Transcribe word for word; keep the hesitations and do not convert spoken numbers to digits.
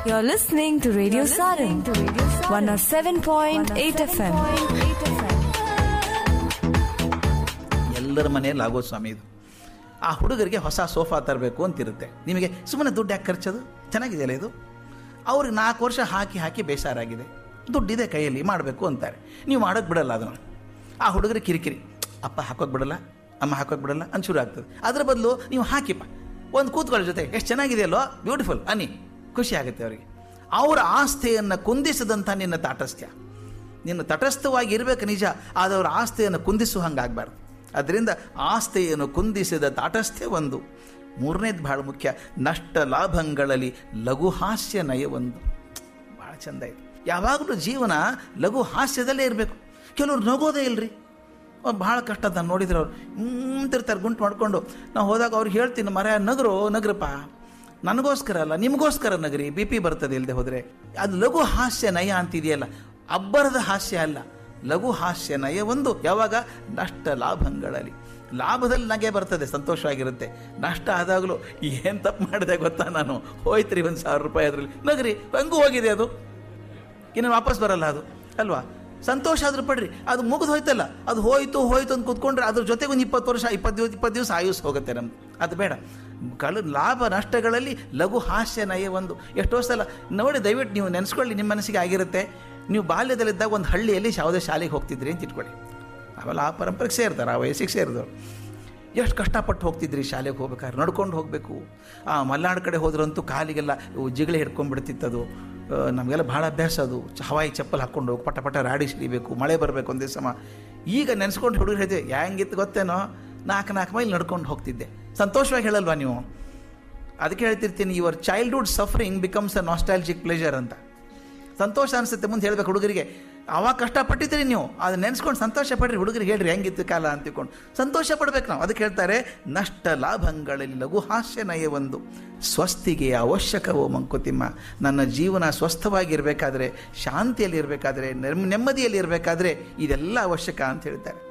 You're listening to Radio Sarang, one oh seven point eight F M. ಎಲ್ಲರ ಮನೆಯಲ್ಲಿ ಆಗೋ ಸ್ವಾಮಿ ಇದು. ಆ ಹುಡುಗರಿಗೆ ಹೊಸ ಸೋಫಾ ತರಬೇಕು ಅಂತಿರುತ್ತೆ. ನಿಮಗೆ ಸುಮ್ಮನೆ ದುಡ್ಡು ಯಾಕೆ ಖರ್ಚೋದು? ಚೆನ್ನಾಗಿದೆಯಲ್ಲ ಇದು. ಅವ್ರಿಗೆ ನಾಲ್ಕು ವರ್ಷ ಹಾಕಿ ಹಾಕಿ ಬೇಸರಾಗಿದೆ, ದುಡ್ಡಿದೆ ಕೈಯಲ್ಲಿ ಮಾಡಬೇಕು ಅಂತಾರೆ. ನೀವು ಮಾಡೋಕ್ಕೆ ಬಿಡಲ್ಲ ಅದನ್ನು. ಆ ಹುಡುಗರಿಗೆ ಕಿರಿಕಿರಿ, ಅಪ್ಪ ಹಾಕೋಕ್ಕೆ ಬಿಡಲ್ಲ, ಅಮ್ಮ ಹಾಕೋಕ್ಕೆ ಬಿಡಲ್ಲ ಅಂತ ಶುರು ಆಗ್ತದೆ. ಅದರ ಬದಲು ನೀವು ಹಾಕಿಪ್ಪ, ಒಂದು ಕೂತ್ಕೊಳ್ಳೋ ಜೊತೆ ಎಷ್ಟು ಚೆನ್ನಾಗಿದೆಯಲ್ಲೋ, ಬ್ಯೂಟಿಫುಲ್ ಅನ್ನಿ, ಖುಷಿ ಆಗುತ್ತೆ ಅವರಿಗೆ. ಅವರ ಆಸ್ತಿಯನ್ನು ಕುಂದಿಸಿದಂಥ ನಿನ್ನ ತಾಟಸ್ಥ್ಯ, ನಿನ್ನ ತಟಸ್ಥವಾಗಿ ಇರಬೇಕು ನಿಜ, ಆದರೆ ಅವರ ಆಸ್ತಿಯನ್ನು ಕುಂದಿಸುವ ಹಂಗಾಗಬಾರ್ದು. ಅದರಿಂದ ಆಸ್ತಿಯನ್ನು ಕುಂದಿಸಿದ ತಾಟಸ್ಥ್ಯ ಒಂದು. ಮೂರನೇದು ಭಾಳ ಮುಖ್ಯ, ನಷ್ಟ ಲಾಭಗಳಲ್ಲಿ ಲಘು ಹಾಸ್ಯ ನಯ ಒಂದು. ಭಾಳ ಚೆಂದ ಇದೆ. ಯಾವಾಗಲೂ ಜೀವನ ಲಘು ಹಾಸ್ಯದಲ್ಲೇ ಇರಬೇಕು. ಕೆಲವ್ರು ನಗೋದೇ ಇಲ್ಲರಿ, ಭಾಳ ಕಷ್ಟ ಅಂತ ನೋಡಿದ್ರೆ ಅವ್ರು ಮುಂತಿರ್ತಾರೆ ಗುಂಟು ಮಾಡಿಕೊಂಡು. ನಾವು ಹೋದಾಗ ಅವ್ರಿಗೆ ಹೇಳ್ತೀನಿ, ಮರ ನಗರು ನಗರಪ್ಪ, ನನಗೋಸ್ಕರ ಅಲ್ಲ ನಿಮಗೋಸ್ಕರ ನಗರಿ, ಬಿ ಪಿ ಬರ್ತದೆ ಇಲ್ಲದೆ ಹೋದರೆ. ಅದು ಲಘು ಹಾಸ್ಯ ನಯ ಅಂತಿದೆಯಲ್ಲ, ಅಬ್ಬರದ ಹಾಸ್ಯ ಅಲ್ಲ, ಲಘು ಹಾಸ್ಯ ನಯ ಒಂದು. ಯಾವಾಗ? ನಷ್ಟ ಲಾಭಗಳಲ್ಲಿ. ಲಾಭದಲ್ಲಿ ನಗೆ ಬರ್ತದೆ, ಸಂತೋಷವಾಗಿರುತ್ತೆ. ನಷ್ಟ ಆದಾಗಲೂ ಏನು ತಪ್ಪು ಮಾಡಿದೆ ಗೊತ್ತಾ ನಾನು, ಹೋಯ್ತು ರೀ ಒಂದು ಸಾವಿರ ರೂಪಾಯಿ ಅದರಲ್ಲಿ, ನಗರಿ ಹಂಗೂ ಹೋಗಿದೆ, ಅದು ಇನ್ನು ವಾಪಸ್ ಬರಲ್ಲ ಅದು ಅಲ್ವಾ. ಸಂತೋಷ ಆದ್ರೂ ಪಡ್ರಿ, ಅದು ಮುಗಿದು ಹೋಯ್ತಲ್ಲ, ಅದು ಹೋಯ್ತು ಹೋಯ್ತು ಅಂತ ಕೂತ್ಕೊಂಡ್ರೆ ಅದ್ರ ಜೊತೆಗೆ ಒಂದು ಇಪ್ಪತ್ತು ವರ್ಷ ಇಪ್ಪತ್ತು ದಿವಸ ಇಪ್ಪತ್ತು ದಿವಸ ಆಯುಸ್ ಹೋಗುತ್ತೆ ನಮ್ದು. ಅದು ಬೇಡ. ಕಳ ಲಾಭ ನಷ್ಟಗಳಲ್ಲಿ ಲಘು ಹಾಸ್ಯ ನಯ ಒಂದು. ಎಷ್ಟೋ ಸಲ ನೋಡಿ, ದಯವಿಟ್ಟು ನೀವು ನೆನೆಸ್ಕೊಳ್ಳಿ, ನಿಮ್ಮ ಮನಸ್ಸಿಗೆ ಆಗಿರುತ್ತೆ. ನೀವು ಬಾಲ್ಯದಲ್ಲಿದ್ದಾಗ ಒಂದು ಹಳ್ಳಿಯಲ್ಲಿ ಯಾವುದೇ ಶಾಲೆಗೆ ಹೋಗ್ತಿದ್ರಿ ಅಂತ ಇಟ್ಕೊಳ್ಳಿ. ಅವೆಲ್ಲ ಆ ಪರಂಪರೆಗೆ ಸೇರ್ತಾರೆ, ಆ ವಯಸ್ಸಿಗೆ ಸೇರಿದವರು. ಎಷ್ಟು ಕಷ್ಟಪಟ್ಟು ಹೋಗ್ತಿದ್ರಿ ಶಾಲೆಗೆ ಹೋಗ್ಬೇಕಾದ್ರೆ, ನಡ್ಕೊಂಡು ಹೋಗಬೇಕು. ಆ ಮಲೆನಾಡು ಕಡೆ ಹೋದ್ರಂತೂ ಕಾಲಿಗೆಲ್ಲ ಜಿಗಳೆ ಹಿಡ್ಕೊಂಡ್ಬಿಡ್ತಿತ್ತದು. ನಮಗೆಲ್ಲ ಭಾಳ ಅಭ್ಯಾಸ ಅದು. ಹವಾಯಿ ಚಪ್ಪಲ್ ಹಾಕ್ಕೊಂಡು ಹೋಗಿ ಪಟ ಪಟ ರಾಡಿ ಸಿಡಿಬೇಕು, ಮಳೆ ಬರಬೇಕು ಒಂದೇ ಸಮ. ಈಗ ನೆನೆಸ್ಕೊಂಡು ಹುಡುಗರು ಹೇಳ್ತೀವಿ, ಹೆಂಗಿತ್ತು ಗೊತ್ತೇನೋ, ನಾಲ್ಕು ನಾಲ್ಕು ಮೈಲ್ ನಡ್ಕೊಂಡು ಹೋಗ್ತಿದ್ದೆ. ಸಂತೋಷವಾಗಿ ಹೇಳಲ್ವಾ ನೀವು? ಅದಕ್ಕೆ ಹೇಳ್ತಿರ್ತೀನಿ, your childhood suffering becomes a nostalgic pleasure ಅಂತ. ಸಂತೋಷ ಅನಿಸುತ್ತೆ ಮುಂದೆ ಹೇಳ್ಬೇಕು ಹುಡುಗರಿಗೆ. ಅವಾಗ ಕಷ್ಟಪಟ್ಟಿದ್ರಿ ನೀವು, ಅದು ನೆನೆಸ್ಕೊಂಡು ಸಂತೋಷ ಪಡ್ರಿ. ಹುಡುಗರಿಗೆ ಹೇಳ್ರಿ ಹೆಂಗಿತ್ತು ಕಾಲ ಅಂತ ತಿಳ್ಕೊಂಡು ಸಂತೋಷ ಪಡ್ಬೇಕು ನಾವು. ಅದಕ್ಕೆ ಹೇಳ್ತಾರೆ, ನಷ್ಟ ಲಾಭಗಳಲ್ಲಿ ಲಘು ಹಾಸ್ಯ ನಯ ಒಂದು. ಸ್ವಸ್ತಿಗೆ ಅವಶ್ಯಕವೋ ಮಂಕುತಿಮ್ಮ. ನನ್ನ ಜೀವನ ಸ್ವಸ್ಥವಾಗಿರಬೇಕಾದ್ರೆ, ಶಾಂತಿಯಲ್ಲಿ ಇರಬೇಕಾದ್ರೆ, ನೆಮ್ಮದಿಯಲ್ಲಿ ಇರಬೇಕಾದ್ರೆ ಇದೆಲ್ಲ ಅವಶ್ಯಕ ಅಂತ ಹೇಳ್ತಾರೆ.